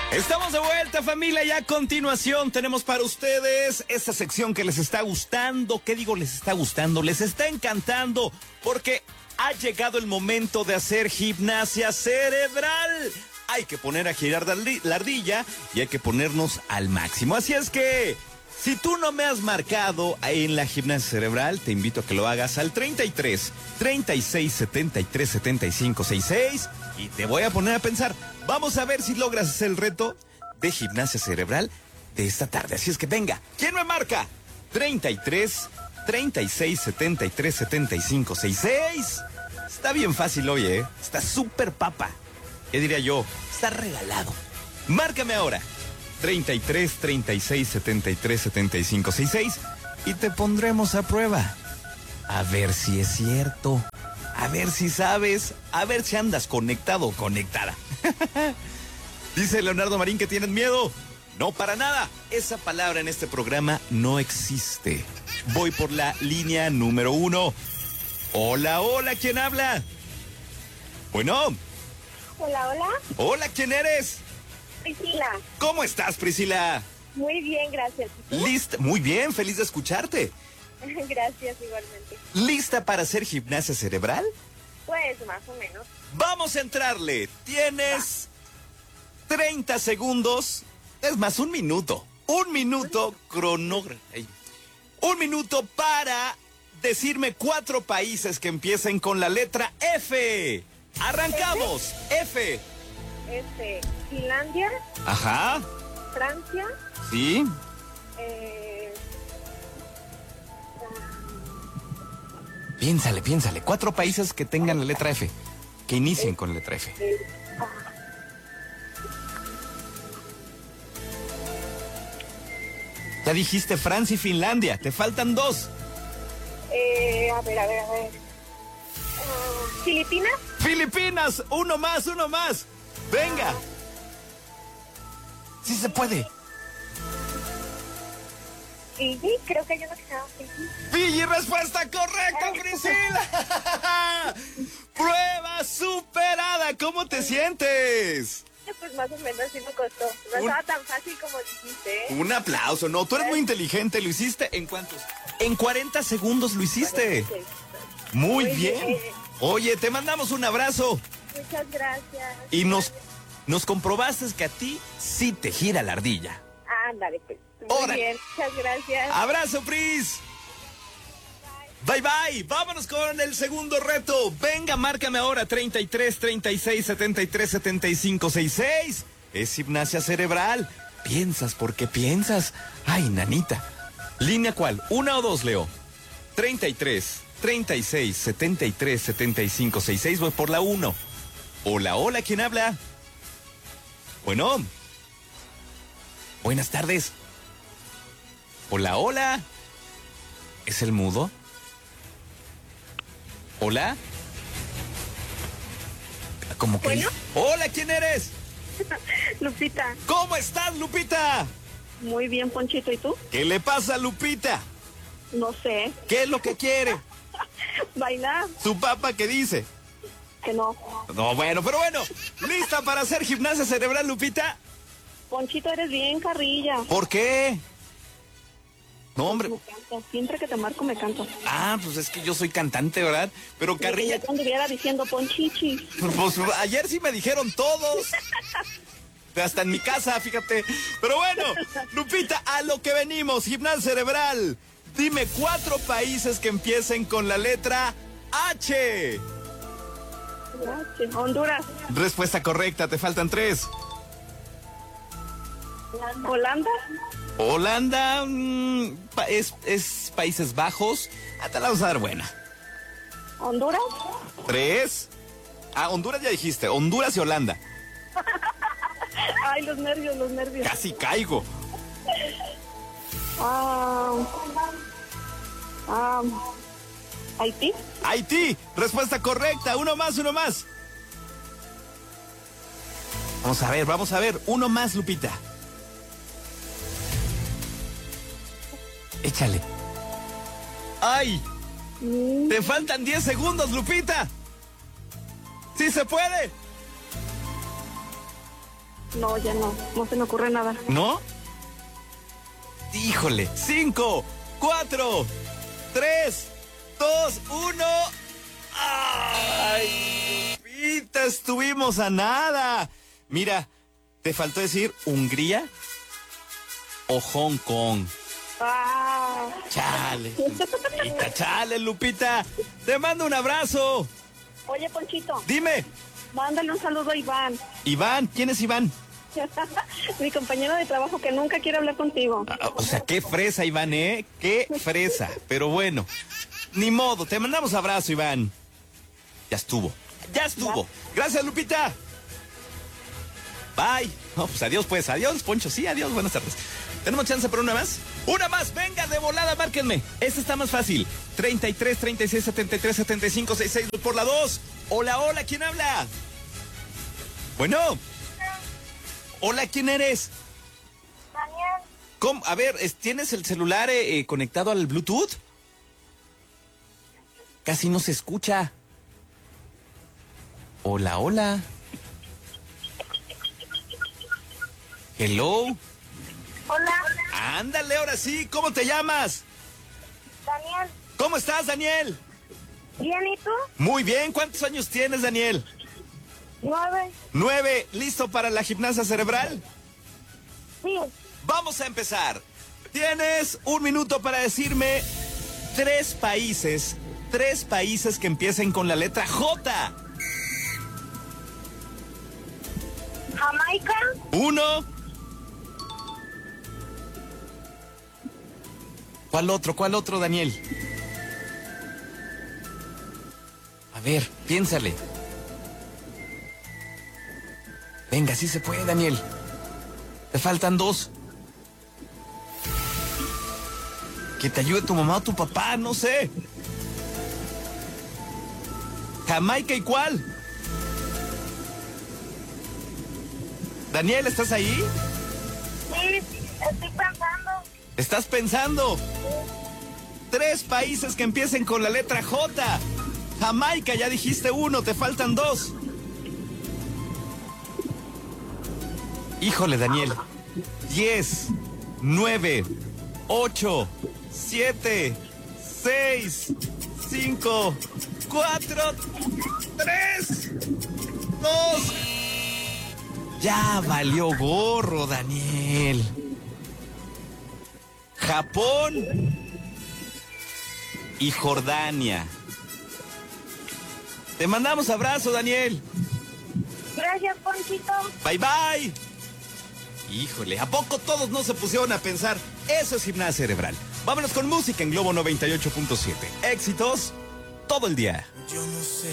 Estamos de vuelta, familia, y a continuación tenemos para ustedes esta sección que les está gustando. ¿Qué digo les está gustando? Les está encantando porque ha llegado el momento de hacer gimnasia cerebral. Hay que poner a girar la ardilla y hay que ponernos al máximo. Así es que, si tú no me has marcado en la gimnasia cerebral, te invito a que lo hagas al 33 36 73 75 66 y te voy a poner a pensar. Vamos a ver si logras hacer el reto de gimnasia cerebral de esta tarde. Así es que venga, ¿quién me marca? 33 36 73 75 66. Está bien fácil hoy, ¿eh? Está súper papa. ¿Qué diría yo? Está regalado. Márcame ahora. 33 36 73 75 66 y te pondremos a prueba. A ver si es cierto. A ver si sabes. A ver si andas conectado o conectada. Dice Leonardo Marín que tienes miedo. No, para nada. Esa palabra en este programa no existe. Voy por la línea número 1. Hola, hola, ¿quién habla? Bueno. Hola, hola. Hola, ¿quién eres? Priscila. ¿Cómo estás, Priscila? Muy bien, gracias. Lista, muy bien, feliz de escucharte. Gracias, igualmente. ¿Lista para hacer gimnasia cerebral? Pues, más o menos. Vamos a entrarle. Tienes 30 segundos, es más, un minuto. Un minuto Un minuto para decirme 4 países que empiecen con la letra F. Arrancamos. F. Finlandia. Ajá. Francia. Sí. Piénsale. 4 países que tengan la letra F. Que inicien con la letra F. Ya dijiste Francia y Finlandia. Te faltan 2. A ver. Filipinas. Filipinas. Uno más. Venga. Sí se puede. Fiji, creo que hay uno que se llama Fiji. Fiji, respuesta correcta, Priscila. Prueba superada. ¿Cómo te sientes? Pues más o menos sí me costó. No estaba tan fácil como dijiste, ¿eh? Un aplauso. No, tú eres muy inteligente. ¿Lo hiciste en cuántos? En 40 segundos lo hiciste. Muy bien. Oye, te mandamos un abrazo. Muchas gracias. Y nos comprobaste que a ti sí te gira la ardilla. Ándale, pues. Muy bien, muchas gracias. Abrazo, Pris. Bye. Vámonos con el segundo reto. Venga, márcame ahora. 33 36 73 75 66. Es gimnasia cerebral. Piensas porque piensas. Ay, nanita. ¿Línea cuál? ¿1 o 2, Leo? 33 36 73 75 66. Voy por la 1. Hola, ¿quién habla? Bueno. Buenas tardes. Hola. ¿Es el mudo? ¿Hola? ¿Cómo que? ¿Bueno? Hola, ¿quién eres? Lupita. ¿Cómo estás, Lupita? Muy bien, Ponchito, ¿y tú? ¿Qué le pasa, Lupita? No sé. ¿Qué es lo que quiere? Bailar. ¿Su papá qué dice? Que no. No, bueno. ¿Lista para hacer gimnasia cerebral, Lupita? Ponchito, eres bien carrilla. ¿Por qué? No, hombre. Me canto. Siempre que te marco me canto. Ah, pues es que yo soy cantante, ¿verdad? Pero Carrilla... Ya te anduviera diciendo Ponchichi. Pues ayer sí me dijeron todos. Hasta en mi casa, fíjate. Pero bueno, Lupita, a lo que venimos. Gimnasia cerebral. Dime 4 países que empiecen con la letra H. Honduras. Respuesta correcta, te faltan 3. Holanda. Holanda es Países Bajos. Te la vamos a dar buena. Honduras. 3. Honduras ya dijiste. Honduras y Holanda. Ay, los nervios. Casi caigo. Haití. Haití. Respuesta correcta. Uno más. Vamos a ver. Uno más, Lupita. Échale. ¡Ay! Te faltan 10 segundos, Lupita. ¡Sí se puede! No, ya no. No se me ocurre nada. ¿No? Híjole. 5, 4, 3, 2, 1. ¡Ay! Lupita, estuvimos a nada. Mira, te faltó decir Hungría o Hong Kong. Ah. Chale, Lupita, chale, Lupita. Te mando un abrazo. Oye, Ponchito, Dime, mándale un saludo a Iván. Iván, ¿quién es Iván? Mi compañero de trabajo que nunca quiere hablar contigo. O sea, qué fresa, Iván, ¿eh? Qué fresa. Pero bueno, ni modo. Te mandamos abrazo, Iván. Ya estuvo. Ya estuvo. Gracias, Lupita. Bye. No, pues adiós, pues. Adiós, Poncho. Sí, adiós. Buenas tardes. ¿Tenemos chance por una más? ¡Una más! ¡Venga, de volada, márquenme! Esta está más fácil. 33, 36, 73, 75, 66 por la 2. Hola, hola, ¿quién habla? Bueno. Hola, ¿quién eres? Daniel. ¿Cómo? A ver, ¿tienes el celular conectado al Bluetooth? Casi no se escucha. Hola, hola. Hello. Hola, Ándale, ahora sí. ¿Cómo te llamas? Daniel. ¿Cómo estás, Daniel? ¿Bien y tú? Muy bien. ¿Cuántos años tienes, Daniel? 9. 9. ¿Listo para la gimnasia cerebral? Sí. Vamos a empezar. Tienes un minuto para decirme tres países que empiecen con la letra J. Jamaica. 1. ¿Cuál otro, Daniel? A ver, piénsale. Venga, sí se puede, Daniel. Te faltan 2. Que te ayude tu mamá o tu papá, no sé. Jamaica, ¿y cuál? Daniel, ¿estás ahí? Sí, estoy pensando. ¿Estás pensando? 3 países que empiecen con la letra J. Jamaica, ya dijiste 1, te faltan 2. Híjole, Daniel. 10, 9, 8, 7, 6, 5, 4, 3, 2. Ya valió gorro, Daniel. Japón y Jordania. Te mandamos abrazo, Daniel. Gracias, Ponchito. Bye, bye. Híjole, ¿a poco todos no se pusieron a pensar? Eso es gimnasia cerebral. Vámonos con música en Globo 98.7. Éxitos todo el día. Yo no sé